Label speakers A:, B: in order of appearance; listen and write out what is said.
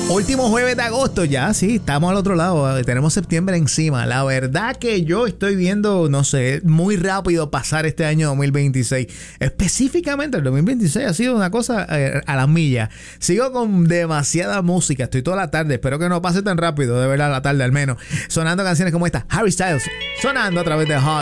A: Último jueves de agosto ya, sí, estamos al otro lado, tenemos septiembre encima. La verdad que yo estoy viendo, no sé, muy rápido pasar este año 2026. Específicamente el 2026 ha sido una cosa a las millas. Sigo con demasiada música, estoy toda la tarde, espero que no pase tan rápido, de verdad, la tarde al menos. Sonando canciones como esta, Harry Styles, sonando a través de Hot